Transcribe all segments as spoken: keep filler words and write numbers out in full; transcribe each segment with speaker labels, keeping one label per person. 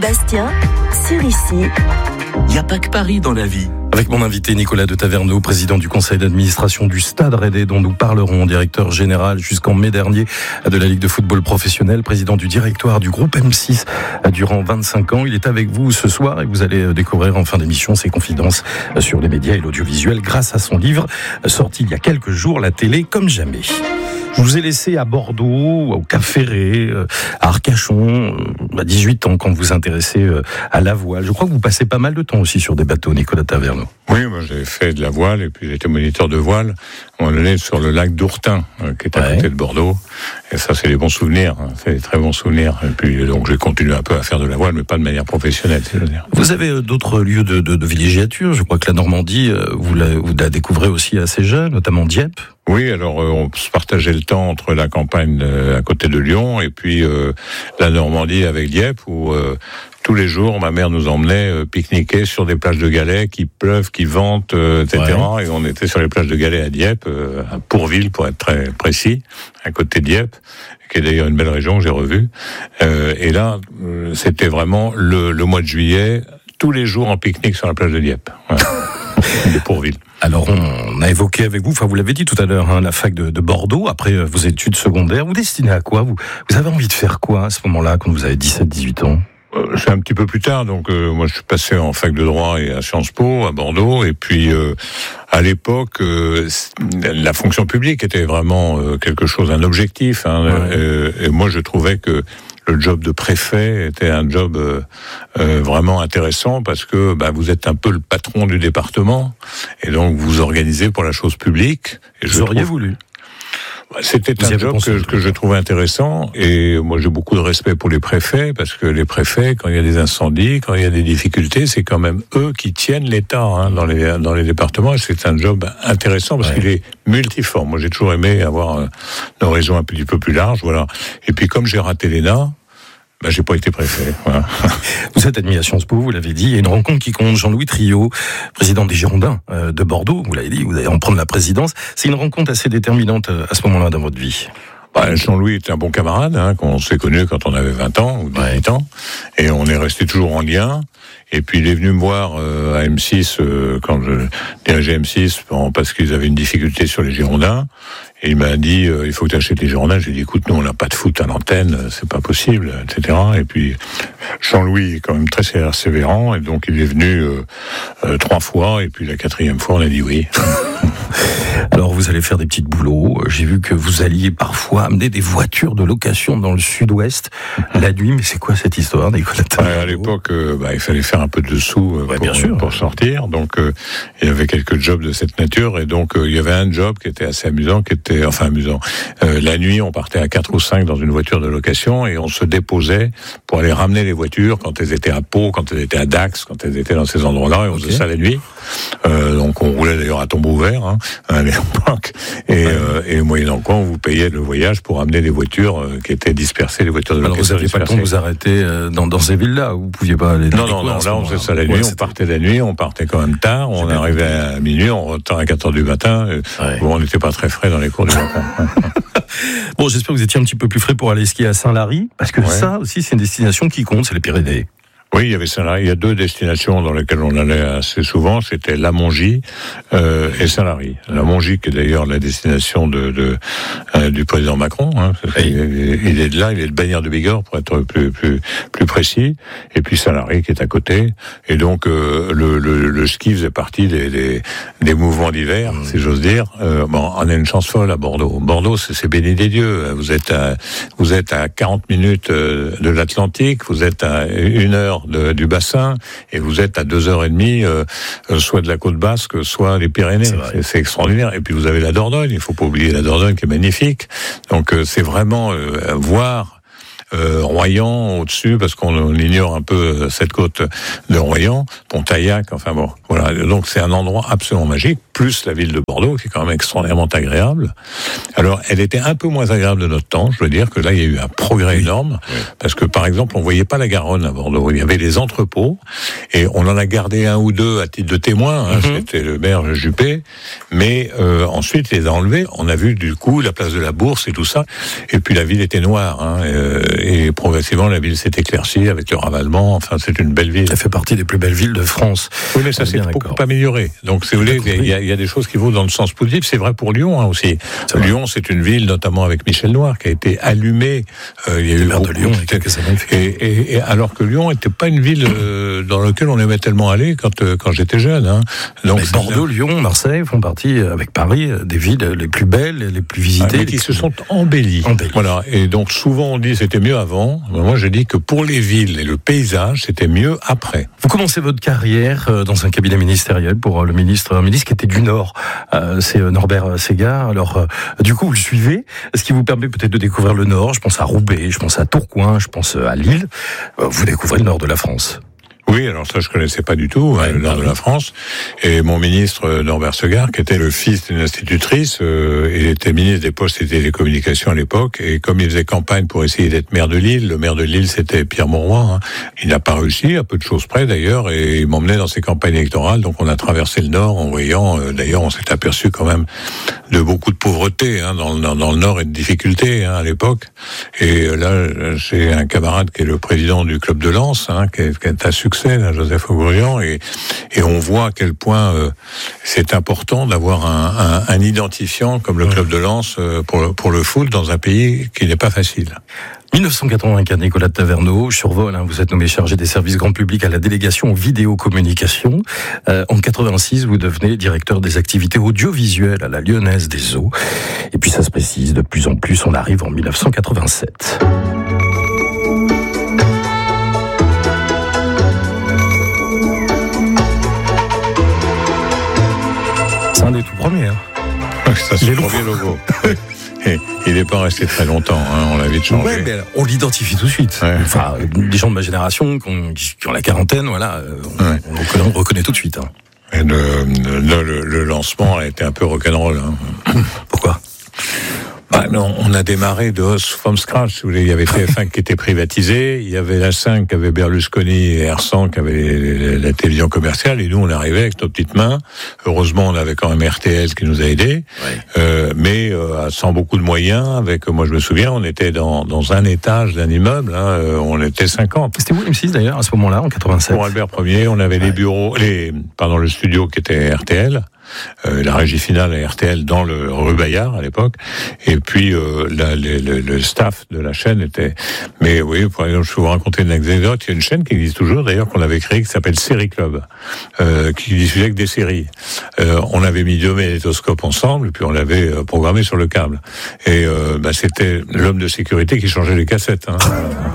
Speaker 1: Bastien, sur Ici.
Speaker 2: Il n'y a pas que Paris dans la vie.
Speaker 3: Avec mon invité Nicolas de Taverneau, président du conseil d'administration du Stade Rennais, dont nous parlerons, directeur général jusqu'en mai dernier de la Ligue de football professionnel, président du directoire du groupe M six durant vingt-cinq ans. Il est avec vous ce soir et vous allez découvrir en fin d'émission ses confidences sur les médias et l'audiovisuel grâce à son livre sorti il y a quelques jours, La télé comme jamais. Je vous ai laissé à Bordeaux, au Cap Ferré, à Arcachon, à dix-huit ans, quand vous vous intéressez à la voile. Je crois que vous passez pas mal de temps aussi sur des bateaux, Nicolas Taverneau.
Speaker 4: Oui, moi j'ai fait de la voile et puis j'étais moniteur de voile. On allait sur le lac d'Ourtin, qui est à
Speaker 3: ouais.
Speaker 4: côté de Bordeaux. Et ça, c'est des bons souvenirs. C'est des très bons souvenirs. Et puis donc j'ai continué un peu à faire de la voile, mais pas de manière professionnelle, c'est à dire.
Speaker 3: Vous avez d'autres lieux de, de, de villégiature. Je crois que la Normandie, vous la, vous la découvrez aussi assez jeune, notamment Dieppe.
Speaker 4: Oui, alors euh, on se partageait le temps entre la campagne euh, à côté de Lyon et puis euh, la Normandie avec Dieppe, où euh, tous les jours ma mère nous emmenait euh, pique-niquer sur des plages de galets qui pleuvent, qui ventent, euh, et cetera. Ouais. Et on était sur les plages de galets à Dieppe, euh, à Pourville pour être très précis, à côté de Dieppe, qui est d'ailleurs une belle région que j'ai revue. Euh, et là, euh, c'était vraiment le, le mois de juillet, tous les jours en pique-nique sur la plage de Dieppe. Voilà. De Pourville.
Speaker 3: Alors, on a évoqué avec vous, enfin vous l'avez dit tout à l'heure, hein, la fac de, de Bordeaux, après vos études secondaires. Vous destinez à quoi vous, vous avez envie de faire quoi à ce moment-là, quand vous avez dix-sept dix-huit ans?
Speaker 4: euh, C'est un petit peu plus tard, donc euh, moi je suis passé en fac de droit et à Sciences Po, à Bordeaux, et puis euh, à l'époque, euh, la fonction publique était vraiment euh, quelque chose, un objectif. Hein, ouais. euh, et moi je trouvais que le job de préfet était un job euh, euh, vraiment intéressant parce que bah, vous êtes un peu le patron du département et donc vous organisez pour la chose publique. Et
Speaker 3: vous
Speaker 4: je
Speaker 3: auriez
Speaker 4: trouve...
Speaker 3: voulu
Speaker 4: C'était vous un job que, que je trouvais intéressant et moi j'ai beaucoup de respect pour les préfets parce que les préfets, quand il y a des incendies, quand il y a des difficultés, c'est quand même eux qui tiennent l'État hein, dans les dans les départements et c'est un job intéressant parce ouais. qu'il est multiforme. Moi j'ai toujours aimé avoir euh, une horizon un petit peu plus large, voilà. Et puis comme j'ai raté l'E N A, ben, j'ai pas été préfet. Voilà.
Speaker 3: Vous êtes admis à Sciences Po, vous l'avez dit. Il y a une rencontre qui compte. Jean-Louis Triot, président des Girondins euh, de Bordeaux, vous l'avez dit, vous allez en prendre la présidence. C'est une rencontre assez déterminante euh, à ce moment-là dans votre vie.
Speaker 4: Bah, Jean-Louis était un bon camarade, hein, qu'on s'est connu quand on avait vingt ans ou dix-huit ouais. ans, et on est resté toujours en lien. Et puis il est venu me voir euh, à M six euh, quand je dirigeais M six bon, parce qu'ils avaient une difficulté sur les Girondins. Et il m'a dit euh, il faut que tu achètes les Girondins. J'ai dit écoute, nous on n'a pas de foot à l'antenne, c'est pas possible, et cetera. Et puis Jean-Louis est quand même très persévérant, et donc il est venu euh, euh, trois fois, et puis la quatrième fois on a dit oui.
Speaker 3: Alors vous allez faire des petits boulots. J'ai vu que vous alliez parfois amener des voitures de location dans le sud-ouest la nuit. Mais c'est quoi cette histoire, Nicolas Taverneau ?
Speaker 4: Ouais, à l'époque, euh, bah, il fallait faire un peu de sous euh,
Speaker 3: ouais,
Speaker 4: pour,
Speaker 3: bien sûr.
Speaker 4: pour sortir. Donc euh, il y avait quelques jobs de cette nature. Et donc euh, il y avait un job qui était assez amusant, qui était enfin amusant. Euh, la nuit, on partait à quatre ou cinq dans une voiture de location et on se déposait pour aller ramener les voitures quand elles étaient à Pau, quand elles étaient à Dax, quand elles étaient dans ces endroits-là. Et on okay. faisait ça la nuit. Euh, donc on roulait d'ailleurs à tombeau ouvert hein, à l'époque. Et, ouais. euh, et moyennant quoi, on vous payait le voyage pour amener les voitures euh, qui étaient dispersées, les voitures de
Speaker 3: Alors
Speaker 4: location.
Speaker 3: Alors vous n'aviez pas le temps de vous arrêter euh, dans, dans ces villes-là, vous pouviez pas aller.
Speaker 4: Non, non, non. Là, on faisait ça la nuit. Ouais, on partait la nuit, on partait quand même tard. On arrivait à minuit, on retournait à quatre heures du matin. Ouais. Bon, on n'était pas très frais dans les cours du matin.
Speaker 3: Bon, j'espère que vous étiez un petit peu plus frais pour aller skier à Saint-Lary, parce que ouais. ça aussi, c'est une destination qui compte, c'est les Pyrénées.
Speaker 4: Oui, il y avait Saint-Lary. Il y a deux destinations dans lesquelles on allait assez souvent. C'était la Mongie euh, et Saint-Lary. La Mongie, qui est d'ailleurs la destination de, de euh, du président Macron. Hein, il, il est de là, il est de Bagnères de Bigorre pour être plus plus plus précis. Et puis Saint-Lary qui est à côté. Et donc euh, le, le le ski faisait partie des des, des mouvements d'hiver, mmh. si j'ose dire. Euh, bon, on a une chance folle à Bordeaux. Bordeaux, c'est, c'est béni des dieux. Vous êtes à vous êtes à quarante minutes de l'Atlantique. Vous êtes à une heure De, du bassin et vous êtes à deux heures et demie euh, soit de la côte basque soit les Pyrénées. C'est, c'est, c'est extraordinaire. Et puis vous avez la Dordogne, il faut pas oublier la Dordogne qui est magnifique. Donc euh, c'est vraiment euh, voir euh, Royan au-dessus, parce qu'on on ignore un peu cette côte de Royan, Pontaillac, enfin bon, voilà. Donc c'est un endroit absolument magique, plus la ville de Bordeaux, qui est quand même extraordinairement agréable. Alors, elle était un peu moins agréable de notre temps, je dois dire que là, il y a eu un progrès oui. énorme, oui. parce que, par exemple, on voyait pas la Garonne à Bordeaux, il y avait les entrepôts, et on en a gardé un ou deux à titre de témoin, hein, mm-hmm. c'était le maire Juppé, mais euh, ensuite, les a enlevés, on a vu du coup la place de la Bourse et tout ça, et puis la ville était noire, hein, euh, et progressivement, la ville s'est éclaircie avec le ravalement. Enfin, c'est une belle ville.
Speaker 3: Ça fait partie des plus belles villes de France.
Speaker 4: Oui, mais ça s'est beaucoup amélioré. Donc, si vous voulez, il y, a, il y a des choses qui vont dans le sens positif. C'est vrai pour Lyon hein, aussi. C'est Lyon, c'est une ville, notamment avec Michel Noir, qui a été allumée. Euh, il y a eu
Speaker 3: maire de Lyon il y a quelques années.
Speaker 4: Et, et, et alors que Lyon n'était pas une ville euh, dans laquelle on aimait tellement aller quand euh, quand j'étais jeune. Hein. Donc
Speaker 3: mais Bordeaux, Lyon, Marseille font partie avec Paris des villes les plus belles, les plus visitées,
Speaker 4: ah, mais qui
Speaker 3: les
Speaker 4: se sont embellies.
Speaker 3: embellies.
Speaker 4: Voilà. Et donc souvent on dit c'était mieux avant. Moi je dis que pour les villes et le paysage c'était mieux après.
Speaker 3: Vous commencez votre carrière dans un cabinet ministériel pour le ministre, un ministre qui était du Nord. Euh, c'est Norbert Ségard. Alors euh, du coup vous le suivez, ce qui vous permet peut-être de découvrir le Nord. Je pense à Roubaix, je pense à Tourcoing, je pense à Lille. Euh, vous découvrez le Nord de la France.
Speaker 4: Oui, alors ça je connaissais pas du tout, ouais, hein, le nord de la France. Et mon ministre Norbert Ségard, qui était le fils d'une institutrice, euh, il était ministre des Postes et des Télécommunications à l'époque. Et comme il faisait campagne pour essayer d'être maire de Lille, le maire de Lille c'était Pierre Mauroy. Hein, il n'a pas réussi, à peu de choses près d'ailleurs, et il m'emmenait dans ses campagnes électorales. Donc on a traversé le Nord en voyant, euh, d'ailleurs on s'est aperçu quand même de beaucoup de pauvreté hein, dans, dans, dans le Nord et de difficultés hein, à l'époque. Et là j'ai un camarade qui est le président du club de Lens, hein, qui est, qui est à succès. Là, Joseph Augourian, et, et on voit à quel point euh, c'est important d'avoir un, un, un identifiant comme le club de Lens euh, pour, pour le foot dans un pays qui n'est pas facile.
Speaker 3: dix-neuf cent quatre-vingt-quinze, Nicolas de Taverneau, survol, hein, vous êtes nommé chargé des services grand public à la délégation vidéocommunication. Euh, en quatre-vingt-six, vous devenez directeur des activités audiovisuelles à la Lyonnaise des Eaux. Et puis ça se précise de plus en plus, on arrive en dix-neuf cent quatre-vingt-sept. Un des tout premiers. Hein.
Speaker 4: Ça, c'est le premier logo. Et il n'est pas resté très longtemps, hein, on l'a vite changé.
Speaker 3: Ouais, mais on l'identifie tout de suite. Ouais. Enfin, les gens de ma génération qui ont, qui ont la quarantaine, voilà, on, ouais. on, le reconnaît, on le reconnaît tout de suite. Hein.
Speaker 4: Et le, le, le, le lancement a été un peu rock'n'roll. Hein.
Speaker 3: Pourquoi ?
Speaker 4: Bah non, on a démarré de from scratch. Si vous voulez, il y avait T F un qui était privatisé, il y avait la cinq qui avait Berlusconi et R cent qui avait la télévision commerciale, et nous on arrivait avec nos petites mains. Heureusement, on avait quand même R T L qui nous a aidés, ouais. euh, mais euh, sans beaucoup de moyens. Avec, moi je me souviens, on était dans dans un étage d'un immeuble, hein, on était cinquante.
Speaker 3: C'était où M six d'ailleurs à ce moment-là, en quatre-vingt-sept?
Speaker 4: Pour Albert Ier, on avait ouais. les bureaux, les pardon le studio qui était R T L. Euh, la régie finale à R T L dans le rue Bayard à l'époque, et puis euh, la, le, le, le staff de la chaîne était. Mais oui, par exemple, je vais vous raconter une anecdote. Il y a une chaîne qui existe toujours, d'ailleurs, qu'on avait créée, qui s'appelle Série Club, euh, qui diffusait que des séries. Euh, on avait mis deux magnétoscopes ensemble, et puis on l'avait euh, programmé sur le câble. Et euh, bah, c'était l'homme de sécurité qui changeait les cassettes. Hein.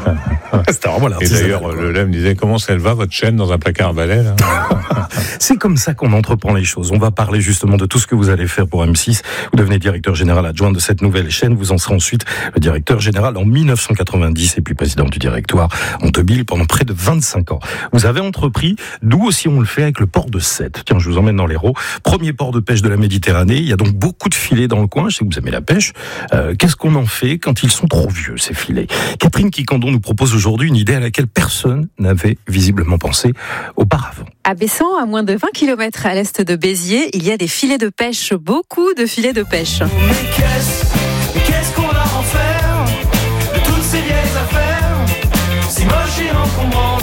Speaker 3: C'était vraiment
Speaker 4: et d'ailleurs, le lait me disait comment ça va votre chaîne dans un placard à balai là.
Speaker 3: C'est comme ça qu'on entreprend les choses. On va parler justement de tout ce que vous allez faire pour M six. Vous devenez directeur général adjoint de cette nouvelle chaîne. Vous en serez ensuite le directeur général en dix-neuf cent quatre-vingt-dix et puis président du directoire en deux mille pendant près de vingt-cinq ans. Vous avez entrepris, d'où aussi on le fait avec le port de Sète. Tiens, je vous emmène dans l'Hérault. Premier port de pêche de la Méditerranée. Il y a donc beaucoup de filets dans le coin. Je sais que vous aimez la pêche. Euh, qu'est-ce qu'on en fait quand ils sont trop vieux, ces filets? Catherine Quicandon nous propose aujourd'hui une idée à laquelle personne n'avait visiblement pensé auparavant.
Speaker 5: À Bessan, à moins de vingt kilomètres à l'est de Béziers, il y a des filets de pêche, beaucoup de filets de pêche.
Speaker 6: Mais qu'est-ce, mais qu'est-ce qu'on va en faire de toutes ces vieilles affaires, si moches et encombrantes,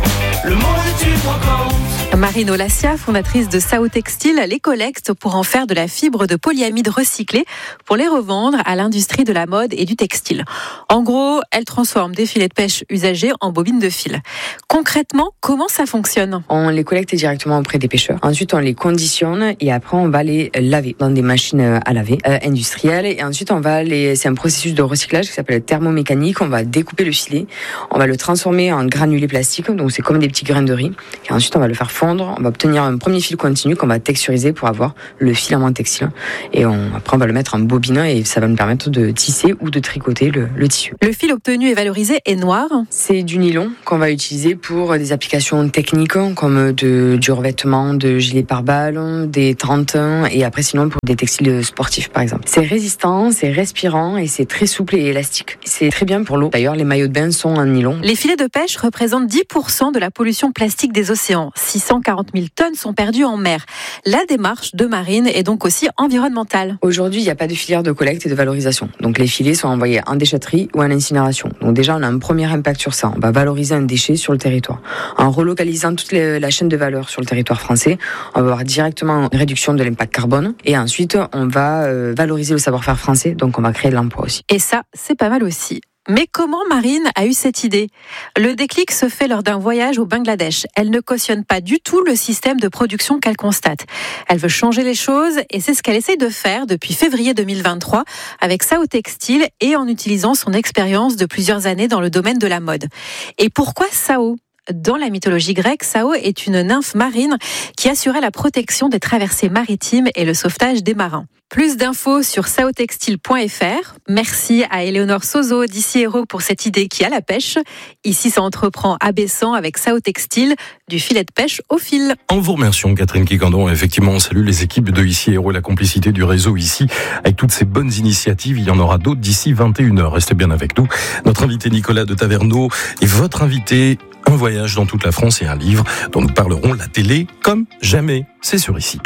Speaker 6: le monde est une brocante.
Speaker 5: Marine Olassia, fondatrice de Sao Textile, les collecte pour en faire de la fibre de polyamide recyclée pour les revendre à l'industrie de la mode et du textile. En gros, elle transforme des filets de pêche usagés en bobines de fil. Concrètement, comment ça fonctionne ?
Speaker 7: On les collecte directement auprès des pêcheurs. Ensuite, on les conditionne et après, on va les laver dans des machines à laver euh, industrielles. Et ensuite, on va les. C'est un processus de recyclage qui s'appelle thermomécanique. On va découper le filet, on va le transformer en granulés plastiques. Donc, c'est comme des petits grains de riz. Et ensuite, on va le faire fondre. On va obtenir un premier fil continu qu'on va texturiser pour avoir le filament textile. Et on, après, on va le mettre en bobine et ça va nous permettre de tisser ou de tricoter le, le tissu.
Speaker 5: Le fil obtenu et valorisé est noir.
Speaker 7: C'est du nylon qu'on va utiliser pour des applications techniques comme de, du revêtement de gilets pare-balles, des trente-et-un et après sinon pour des textiles sportifs par exemple. C'est résistant, c'est respirant et c'est très souple et élastique. C'est très bien pour l'eau. D'ailleurs, les maillots de bain sont en nylon.
Speaker 5: Les filets de pêche représentent dix pour cent de la pollution plastique des océans. six cent cent quarante mille tonnes sont perdues en mer. La démarche de Marine est donc aussi environnementale.
Speaker 7: Aujourd'hui, il n'y a pas de filière de collecte et de valorisation. Donc les filets sont envoyés en déchetterie ou en incinération. Donc déjà, on a un premier impact sur ça. On va valoriser un déchet sur le territoire. En relocalisant toute les, la chaîne de valeur sur le territoire français, on va avoir directement une réduction de l'impact carbone. Et ensuite, on va euh, valoriser le savoir-faire français. Donc on va créer de l'emploi aussi.
Speaker 5: Et ça, c'est pas mal aussi. Mais comment Marine a eu cette idée ? Le déclic se fait lors d'un voyage au Bangladesh. Elle ne cautionne pas du tout le système de production qu'elle constate. Elle veut changer les choses et c'est ce qu'elle essaye de faire depuis février deux mille vingt-trois avec Sao Textile et en utilisant son expérience de plusieurs années dans le domaine de la mode. Et pourquoi Sao ? Dans la mythologie grecque, Sao est une nymphe marine qui assurait la protection des traversées maritimes et le sauvetage des marins. Plus d'infos sur sao textile point f r. Merci à Éléonore Sozo d'Ici Hérault pour cette idée qui a la pêche. Ici, ça entreprend à Bessan avec Sao Textile, du filet de pêche au fil.
Speaker 3: En vous remerciant, Catherine Quicandon. Effectivement, on salue les équipes de Ici Hérault, la complicité du réseau ici. Avec toutes ces bonnes initiatives, il y en aura d'autres d'ici vingt et une heures. Restez bien avec nous. Notre invité Nicolas de Taverneau et votre invité, un voyage dans toute la France et un livre dont nous parlerons, la télé comme jamais. C'est sur Ici.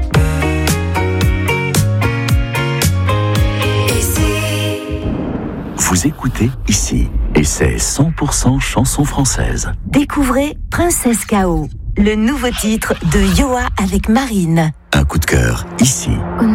Speaker 2: Vous écoutez Ici, et c'est cent pour cent chanson française.
Speaker 1: Découvrez Princesse K O, le nouveau titre de Yoa avec Marine.
Speaker 2: Un coup de cœur, Ici.